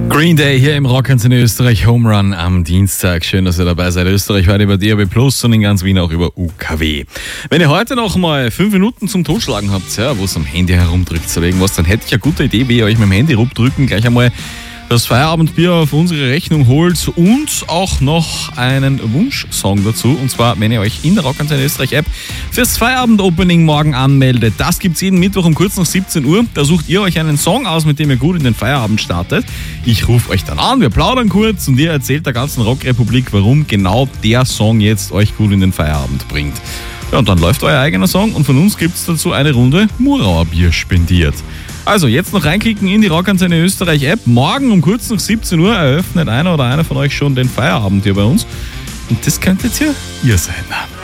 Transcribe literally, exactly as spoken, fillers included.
Green Day hier im Rockantenne Österreich, Home Run am Dienstag. Schön, dass ihr dabei seid. Österreich weit über D A B Plus und in ganz Wien auch über U K W. Wenn ihr heute noch mal fünf Minuten zum Totschlagen habt, ja, wo es am Handy herumdrückt oder irgendwas, dann hätte ich eine gute Idee, wie ihr euch mit dem Handy rumdrücken, gleich einmal das Feierabendbier auf unsere Rechnung holt und auch noch einen Wunschsong dazu. Und zwar, wenn ihr euch in der Rockantenne Österreich App fürs Feierabend-Opening morgen anmeldet. Das gibt's jeden Mittwoch um kurz nach siebzehn Uhr. Da sucht ihr euch einen Song aus, mit dem ihr gut in den Feierabend startet. Ich rufe euch dann an, wir plaudern kurz und ihr erzählt der ganzen Rockrepublik, warum genau der Song jetzt euch gut in den Feierabend bringt. Ja, und dann läuft euer eigener Song und von uns gibt's dazu eine Runde Murauer Bier spendiert. Also jetzt noch reinklicken in die Rockantenne Österreich App. Morgen um kurz nach siebzehn Uhr eröffnet einer oder einer von euch schon den Feierabend hier bei uns. Und das könntet ja ihr sein.